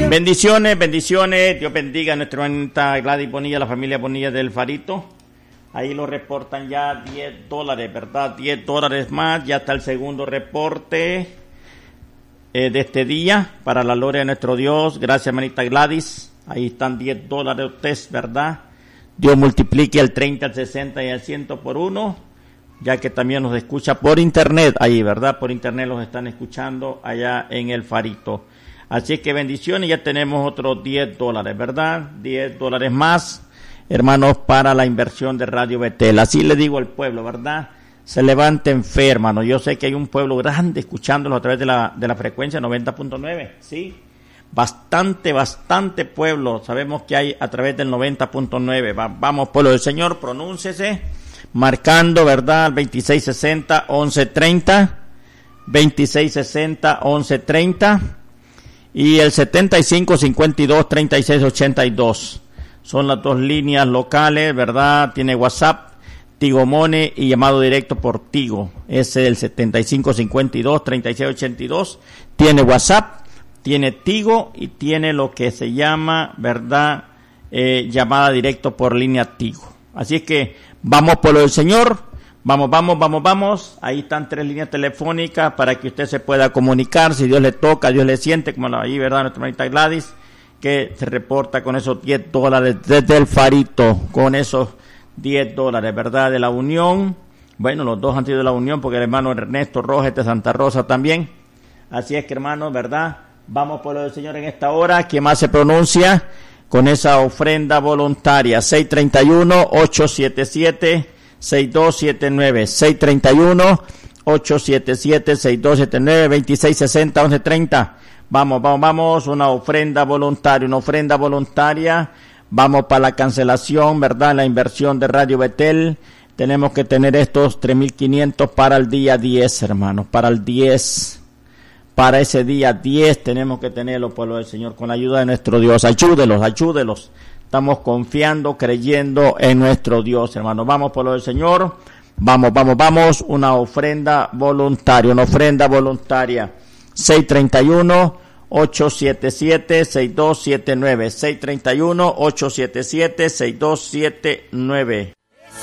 Bendiciones, bendiciones. Dios bendiga a nuestra hermanita Gladys Bonilla, la familia Bonilla del Farito. Ahí lo reportan ya $10, ¿verdad? $10 más. Ya está el segundo reporte de este día para la gloria de nuestro Dios. Gracias, hermanita Gladys. Ahí están $10 ustedes, ¿verdad? Dios multiplique el 30, el 60 y el 100 por uno, ya que también nos escucha por internet ahí, ¿verdad? Por internet los están escuchando allá en el Farito. Así que bendiciones, ya tenemos otros $10, ¿verdad? $10 más, hermanos, para la inversión de Radio Betel. Así le digo al pueblo, ¿verdad? Se levanten fe, hermanos. Yo sé que hay un pueblo grande escuchándolo a través de la frecuencia 90.9, ¿sí? Bastante pueblo, sabemos que hay a través del 90.9. Vamos, pueblo del Señor, pronúncese, marcando, ¿verdad? 2660-1130, 2660-1130 y el 7552-3682. Son las dos líneas locales, ¿verdad? Tiene WhatsApp, Tigo Money y llamado directo por Tigo. Es el 7552-3682. Tiene WhatsApp, tiene Tigo y tiene lo que se llama, ¿verdad? Llamada directo por línea Tigo. Así es que vamos por lo del Señor. Vamos. Ahí están 3 líneas telefónicas para que usted se pueda comunicar. Si Dios le toca, Dios le siente, como ahí, ¿verdad? Nuestra hermanita Gladys, que se reporta con esos $10 desde el Farito, con esos $10, ¿verdad? De la Unión. Bueno, los dos han sido de la Unión, porque el hermano Ernesto Rojas de Santa Rosa también. Así es que, hermanos, ¿verdad? Vamos por lo del Señor en esta hora. ¿Quién más se pronuncia con esa ofrenda voluntaria? 631-877-6279. 631-877-6279. 2660-1130. Vamos. Una ofrenda voluntaria. Vamos para la cancelación, ¿verdad? La inversión de Radio Betel. Tenemos que tener estos 3,500 para el día 10, hermanos. Para el 10. Para ese día 10 tenemos que tenerlo, pueblo del Señor, con la ayuda de nuestro Dios. Ayúdelos. Estamos confiando, creyendo en nuestro Dios, hermano. Vamos, pueblo del Señor. Vamos. Una ofrenda voluntaria. 631-877-6279. 631-877-6279.